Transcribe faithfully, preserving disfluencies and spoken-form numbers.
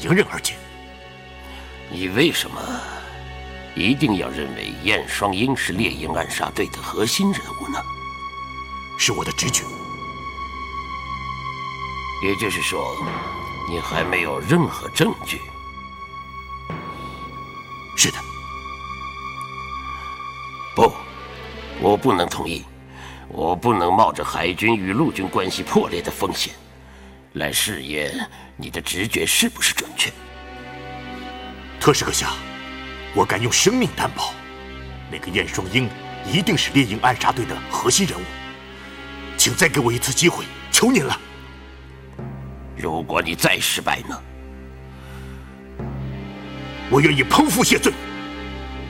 迎刃而解。 你为什么一定要认为燕双鹰是猎鹰暗杀队的核心人物呢？ 是我的直觉。 也就是说，你还没有任何证据。 是的。 不，我不能同意。我不能冒着海军与陆军关系破裂的风险，来试验你的直觉是不是准确。 特使阁下，我敢用生命担保，那个燕双鹰一定是猎鹰暗杀队的核心人物。请再给我一次机会，求您了。 如果你再失败呢？ 我愿意剖腹谢罪。